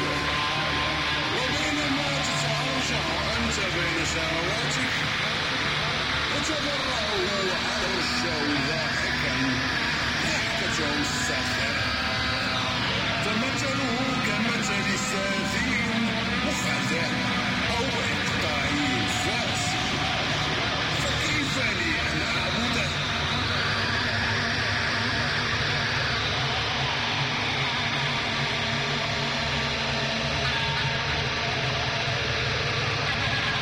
وبينما تتعرجع أنت بين سنواتك وتبرأ على الشو ضاحكا ضحكة